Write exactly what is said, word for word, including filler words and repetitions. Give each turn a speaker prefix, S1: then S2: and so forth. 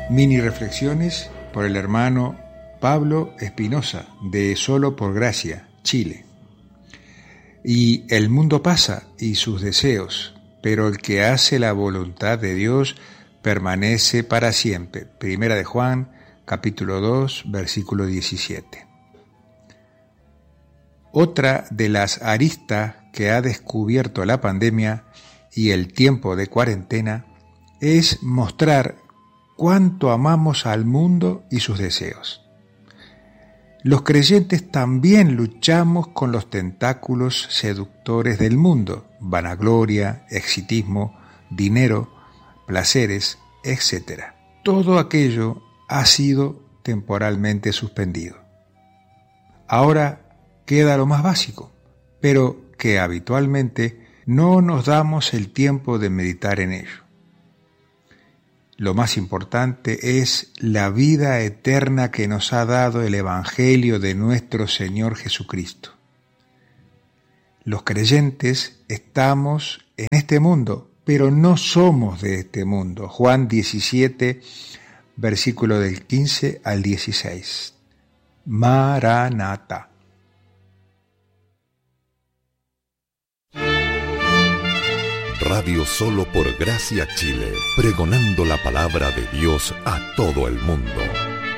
S1: Mini reflexiones por el hermano Pablo Espinosa, de Solo por Gracia, Chile. Y el mundo pasa y sus deseos, pero el que hace la voluntad de Dios permanece para siempre. Primera de Juan, capítulo dos, versículo diecisiete. Otra de las aristas que ha descubierto la pandemia y el tiempo de cuarentena es mostrar cuánto amamos al mundo y sus deseos. Los creyentes también luchamos con los tentáculos seductores del mundo, vanagloria, exitismo, dinero, placeres, etcétera. Todo aquello ha sido temporalmente suspendido. Ahora queda lo más básico, pero que habitualmente no nos damos el tiempo de meditar en ello. Lo más importante es la vida eterna que nos ha dado el Evangelio de nuestro Señor Jesucristo. Los creyentes estamos en este mundo, pero no somos de este mundo. Juan diecisiete, versículo del quince al dieciséis. Maranatha.
S2: Radio Solo por Gracia Chile, pregonando la palabra de Dios a todo el mundo.